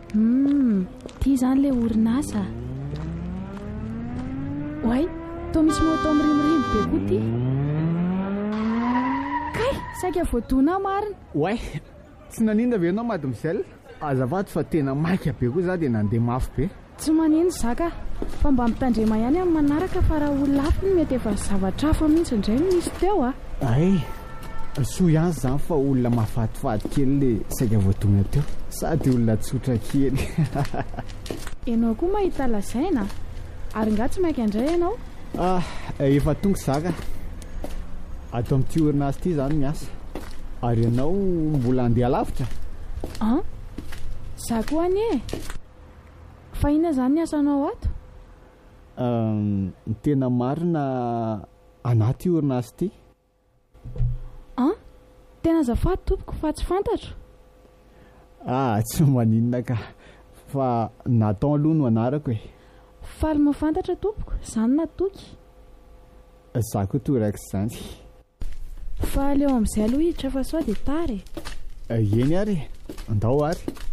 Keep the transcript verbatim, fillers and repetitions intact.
Hmm, tia zany le orinasa. Oay, toa misy moto mirimorimo be koa ty. Kay, saika voadona marina. Oay, tsy naninona ve ianao mademoiselle? Azafady fa tena maika be koa za dia nandeha mafy be. Tsy manino zaka, fa mba mitandrema ihany amin'ny manaraka fa raha olona hafa ny mety efa zavatra hafa mihitsy indray misy teo a. Ay, soa ihany zany fa olona mahafatifaty kely le saika voadona teo, sady olona tsotra kely. Ianao koa mahita lazaina, ary nga tsy maika indray ianao? Ah, efa tonga zaka. Ato amin'ity orinasa ity zany miasa. Ary ianao mbola andeha lavitra? Ah, za koa any e. Fa ina zany ny asanao ato? Um, tena marina anaty orinasa ity. Ah, tena azafady tompoko fa tsy fantatro. Ah, tsy maninona ka, fa natao aloha no anarako e. Faly mahafantatra tompoko, zany natoky. Za koa torak'izany zany. Fa leo amin'izay aloha hiditra fa sao dia tara e. Eny ary, andao ary.